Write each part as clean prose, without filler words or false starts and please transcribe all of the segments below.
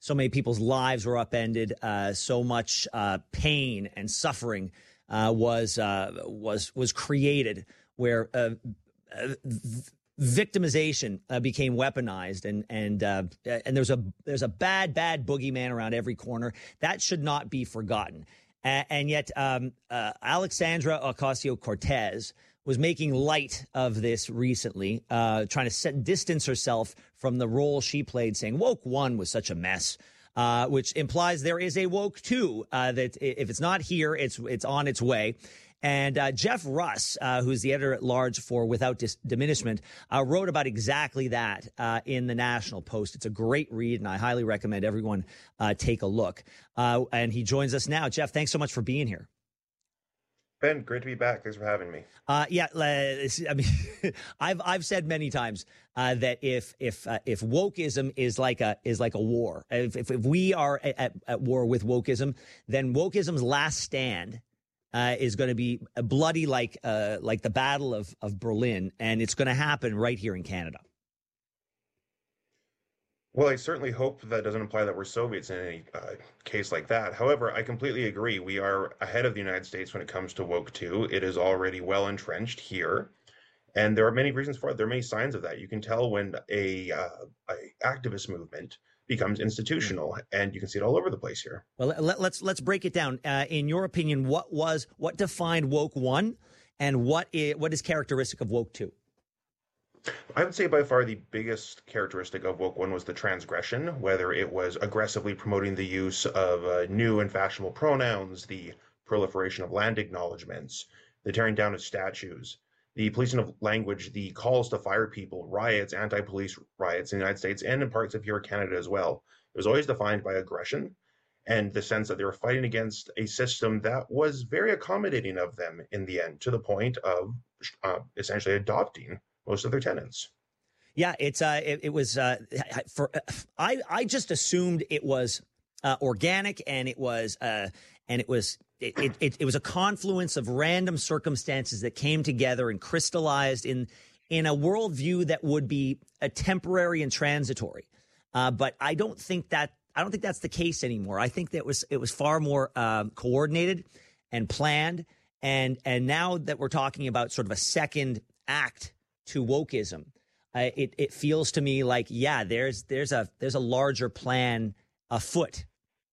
so many people's lives were upended, so much pain and suffering was created, where victimization became weaponized, and there's a bad boogeyman around every corner that should not be forgotten. And yet, Alexandra Ocasio-Cortez was making light of this recently, trying to distance herself from the role she played, saying woke 1 was such a mess, which implies there is a woke 2, that if it's not here, it's on its way. And Jeff Russ, who's the editor-at-large for Without Diminishment, wrote about exactly that in the National Post. It's a great read, and I highly recommend everyone take a look. And he joins us now. Jeff, thanks so much for being here. Ben, great to be back. Thanks for having me. Yeah, I mean, I've said many times that if wokeism is like a war, if we are at war with wokeism, then wokeism's last stand is going to be bloody like the Battle of Berlin, and it's going to happen right here in Canada. Well, I certainly hope that doesn't imply that we're Soviets in any case like that. However, I completely agree. We are ahead of the United States when it comes to woke 2. It is already well entrenched here, and there are many reasons for it. There are many signs of that. You can tell when a activist movement becomes institutional, and you can see it all over the place here. Well, let's break it down. In your opinion, what defined woke 1, and what is characteristic of woke 2? I would say by far the biggest characteristic of woke 1 was the transgression, whether it was aggressively promoting the use of new and fashionable pronouns, the proliferation of land acknowledgements, the tearing down of statues, the policing of language, the calls to fire people, riots, anti-police riots in the United States and in parts of here Canada as well. It was always defined by aggression and the sense that they were fighting against a system that was very accommodating of them in the end, to the point of essentially adopting most of their tenants. Yeah, it was I just assumed it was organic, and it was a confluence of random circumstances that came together and crystallized in a worldview that would be a temporary and transitory. But I don't think that's the case anymore. I think that it was far more coordinated and planned. And now that we're talking about sort of a second act to wokeism, it feels to me like, yeah, there's a larger plan afoot.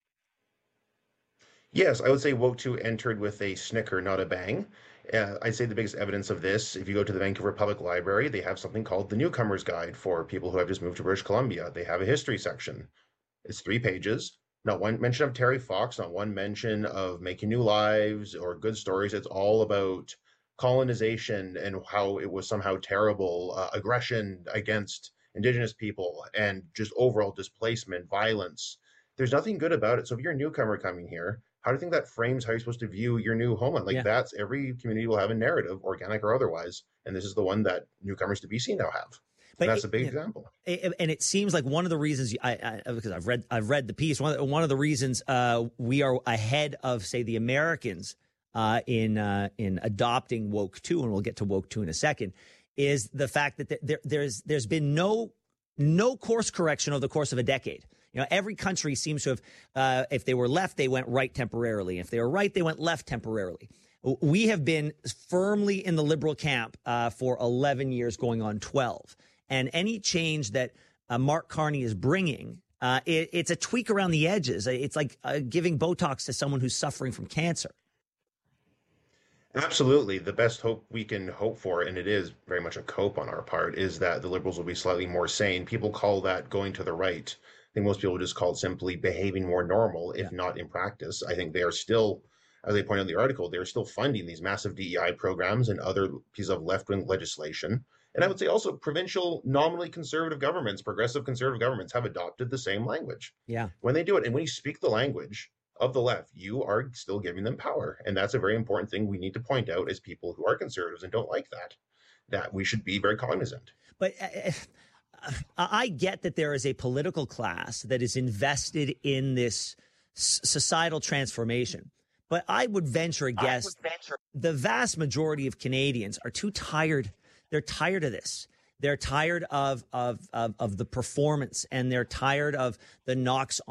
Yes, I would say woke 2 entered with a snicker, not a bang. I'd say the biggest evidence of this, if you go to the Vancouver Public Library, they have something called the Newcomer's Guide for people who have just moved to British Columbia. They have a history section. It's 3 pages. Not one mention of Terry Fox, not one mention of making new lives or good stories. It's all about colonization and how it was somehow terrible, aggression against Indigenous people, and just overall displacement, violence. There's nothing good about it. So if you're a newcomer coming here, how do you think that frames how you're supposed to view your new homeland? That's every community will have a narrative, organic or otherwise, and this is the one that newcomers to BC now have. But that's a big example. And it seems like one of the reasons, because I've read the piece, one of the reasons we are ahead of, say, the Americans in adopting woke 2, and we'll get to woke 2 in a second, is the fact that there's been no course correction over the course of a decade. You know, every country seems to have, if they were left, they went right temporarily. If they were right, they went left temporarily. We have been firmly in the liberal camp for 11 years, going on 12. And any change that Mark Carney is bringing, it's a tweak around the edges. It's like giving Botox to someone who's suffering from cancer. Absolutely. The best hope we can hope for, and it is very much a cope on our part, is that the Liberals will be slightly more sane. People call that going to the right. I think most people just call it simply behaving more normal, if not in practice. I think they are still, as they point out in the article, they're still funding these massive DEI programs and other pieces of left-wing legislation. And I would say also provincial, nominally conservative governments, progressive conservative governments have adopted the same language. Yeah. When they do it, and when you speak the language of the left, you are still giving them power. And that's a very important thing we need to point out as people who are conservatives and don't like that we should be very cognizant. But I get that there is a political class that is invested in this societal transformation. But I would venture a guess the vast majority of Canadians are too tired. They're tired of this. They're tired of the performance, and they're tired of the knocks